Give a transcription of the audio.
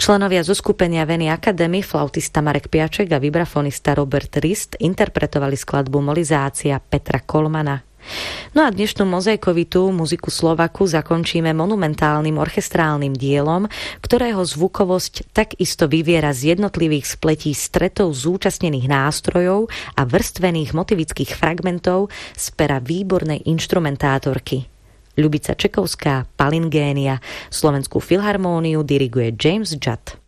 Členovia zoskupenia Veny Academy, flautista Marek Piaček a vibrafonista Robert Rist interpretovali skladbu Molizácia Petra Kolmana. No a dnešnú mozaikovitú muziku Slovaku zakončíme monumentálnym orchestrálnym dielom, ktorého zvukovosť takisto vyviera z jednotlivých spletí stretov zúčastnených nástrojov a vrstvených motivických fragmentov z pera výbornej inštrumentátorky. Ľubica Čekovská, Palingénia, Slovenskú filharmóniu diriguje James Judd.